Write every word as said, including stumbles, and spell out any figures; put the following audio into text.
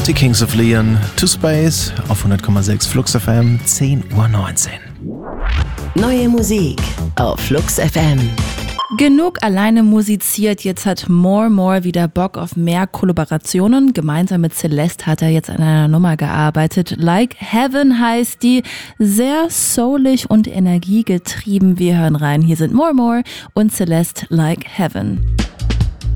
Die Kings of Leon, To Space auf hundert Komma sechs Flux F M, zehn Uhr neunzehn. Neue Musik auf Flux F M. Genug alleine musiziert, jetzt hat More More wieder Bock auf mehr Kollaborationen. Gemeinsam mit Celeste hat er jetzt an einer Nummer gearbeitet. Like Heaven heißt die, sehr soulig und energiegetrieben. Wir hören rein, hier sind More More und Celeste, Like Heaven.